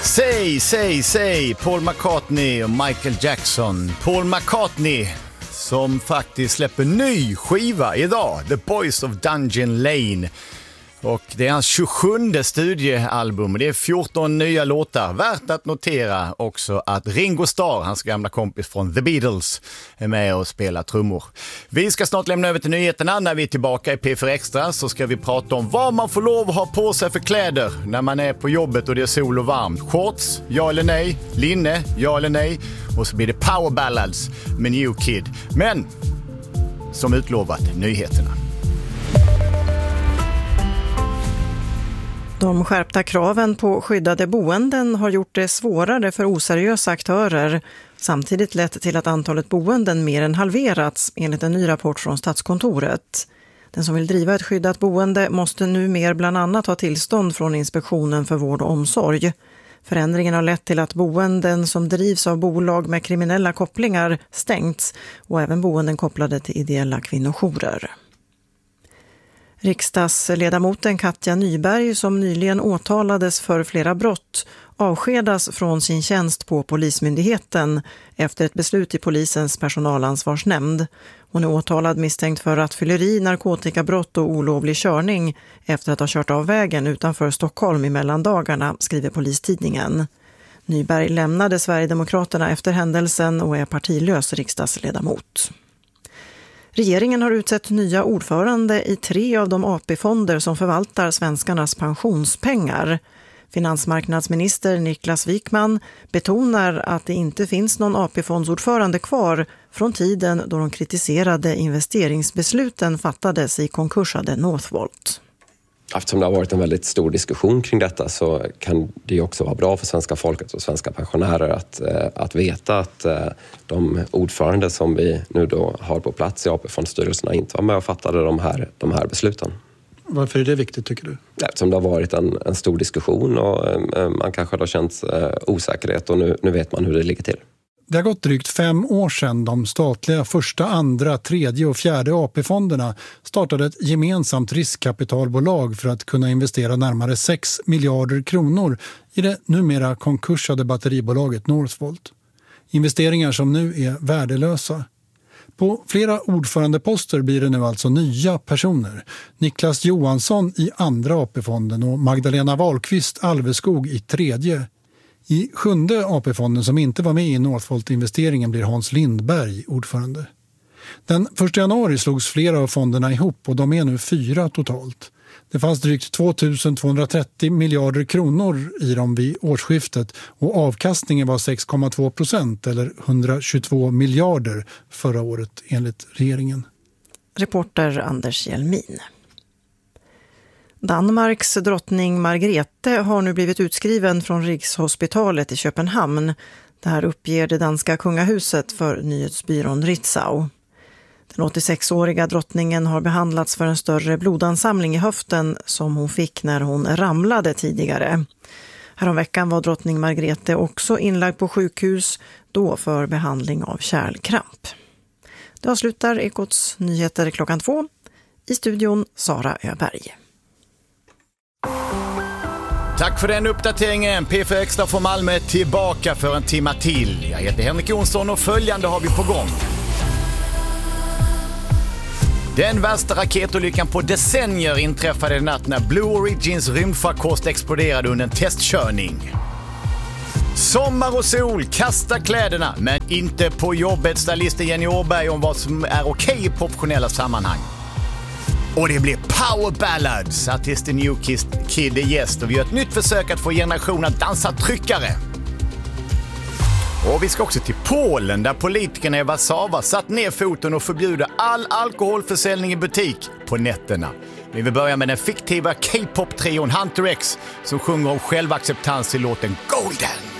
Säg, Paul McCartney och Michael Jackson. Paul McCartney som faktiskt släpper ny skiva idag, The Boys of Dungeon Lane. Och det är hans 27:e studiealbum och det är 14 nya låtar. Värt att notera också att Ringo Starr, hans gamla kompis från The Beatles, är med och spelar trummor. Vi ska snart lämna över till nyheterna. När vi är tillbaka i P4 Extra så ska vi prata om vad man får lov att ha på sig för kläder när man är på jobbet och det är sol och varmt. Shorts, ja eller nej? Linne, ja eller nej? Och så blir det Power Ballads med New Kid. Men som utlovat, nyheterna. De skärpta kraven på skyddade boenden har gjort det svårare för oseriösa aktörer, samtidigt lett till att antalet boenden mer än halverats enligt en ny rapport från Statskontoret. Den som vill driva ett skyddat boende måste nu mer bland annat ha tillstånd från Inspektionen för vård och omsorg. Förändringen har lett till att boenden som drivs av bolag med kriminella kopplingar stängts och även boenden kopplade till ideella kvinnojourer. Riksdagsledamoten Katja Nyberg, som nyligen åtalades för flera brott, avskedas från sin tjänst på Polismyndigheten efter ett beslut i polisens personalansvarsnämnd. Hon är åtalad misstänkt för rattfylleri, narkotikabrott och olovlig körning efter att ha kört av vägen utanför Stockholm i mellandagarna, skriver Polistidningen. Nyberg lämnade Sverigedemokraterna efter händelsen och är partilös riksdagsledamot. Regeringen har utsett nya ordförande i 3 av de AP-fonder som förvaltar svenskarnas pensionspengar. Finansmarknadsminister Niklas Wikman betonar att det inte finns någon AP-fondsordförande kvar från tiden då de kritiserade investeringsbesluten fattades i konkursade Northvolt. Eftersom det har varit en väldigt stor diskussion kring detta så kan det också vara bra för svenska folket och svenska pensionärer att veta att de ordförande som vi nu då har på plats i AP-fondstyrelserna inte var med och fattade de här besluten. Varför är det viktigt, tycker du? Eftersom det har varit en stor diskussion och man kanske har känt osäkerhet och nu vet man hur det ligger till. Det har gått drygt 5 år sedan de statliga första, andra, tredje och fjärde AP-fonderna startade ett gemensamt riskkapitalbolag för att kunna investera närmare 6 miljarder kronor i det numera konkursade batteribolaget Northvolt. Investeringar som nu är värdelösa. På flera ordförandeposter blir det nu alltså nya personer. Niklas Johansson i andra AP-fonden och Magdalena Wahlqvist Alveskog i tredje. I 7:e AP-fonden som inte var med i Northvolt-investeringen blir Hans Lindberg ordförande. Den 1 januari slogs flera av fonderna ihop och de är nu 4 totalt. Det fanns drygt 2230 miljarder kronor i dem vid årsskiftet och avkastningen var 6,2% eller 122 miljarder förra året enligt regeringen. Reporter Anders Hjelmin. Danmarks drottning Margrethe har nu blivit utskriven från Rigshospitalet i Köpenhamn. Det här uppger det danska kungahuset för nyhetsbyrån Ritzau. Den 86-åriga drottningen har behandlats för en större blodansamling i höften som hon fick när hon ramlade tidigare. Häromveckan var drottning Margrethe också inlagd på sjukhus, då för behandling av kärlkramp. Det avslutar Ekots nyheter 2:00. I studion Sara Öberg. Tack för den uppdateringen. P4 Extra från Malmö tillbaka för en timme till. Jag heter Henrik Jonsson och följande har vi på gång. Den värsta raketolyckan på decennier inträffade i natt när Blue Origins rymdfarkost exploderade under en testkörning. Sommar och sol, kasta kläderna, men inte på jobbet. Stylisten Jenny Åberg om vad som är okej i professionella sammanhang. Och det blir Power Ballads. Artisten New Kid är gäst och vi gör ett nytt försök att få generationen att dansa tryckare. Och vi ska också till Polen där politikerna i Warszawa satt ner foten och förbjuder all alkoholförsäljning i butik på nätterna. Vi vill börja med den fiktiva K-pop-trion Hunter X som sjunger om självacceptans i låten Golden.